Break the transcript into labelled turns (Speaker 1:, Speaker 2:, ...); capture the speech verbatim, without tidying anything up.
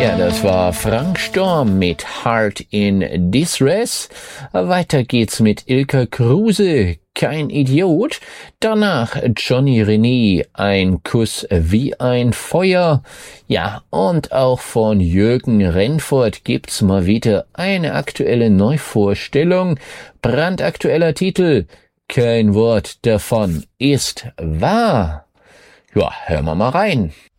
Speaker 1: Ja, das war Frank Storm mit Heart in Distress. Weiter geht's mit Ilka Kruse, Kein Idiot. Danach Johnny René, Ein Kuss wie ein Feuer. Ja, und auch von Jürgen Rennfort gibt's mal wieder eine aktuelle Neuvorstellung. Brandaktueller Titel, Kein Wort davon ist wahr. Ja, hören wir mal rein.